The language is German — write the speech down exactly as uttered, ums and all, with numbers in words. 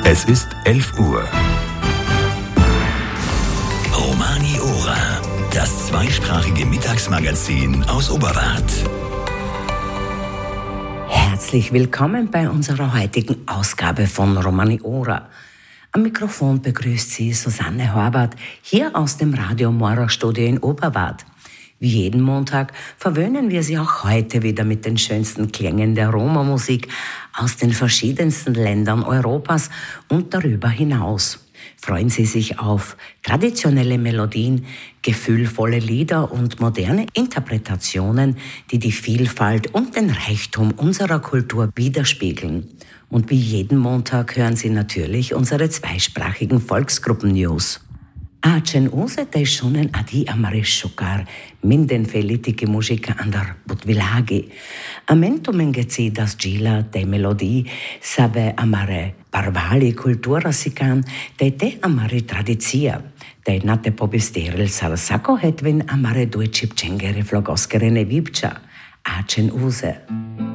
Es ist elf Uhr. Romani Ora, das zweisprachige Mittagsmagazin aus Oberwart. Herzlich willkommen bei unserer heutigen Ausgabe von Romani Ora. Am Mikrofon begrüßt Sie Susanne Horvath, hier aus dem Radio Mora Studio in Oberwart. Wie jeden Montag verwöhnen wir Sie auch heute wieder mit den schönsten Klängen der Roma-Musik aus den verschiedensten Ländern Europas und darüber hinaus. Freuen Sie sich auf traditionelle Melodien, gefühlvolle Lieder und moderne Interpretationen, die die Vielfalt und den Reichtum unserer Kultur widerspiegeln. Und wie jeden Montag hören Sie natürlich unsere zweisprachigen Volksgruppen-News. Acen use te shonen adi amare shokar, minden felitike muzica andar butvilagi. Amento mengezi das gila te melodie, sabe amare parvali kultura sikan, te te amare tradizia. Te nate pobisteril sarsako hetvin amare due cipcengere flogoskere ne vipcha. Acen use.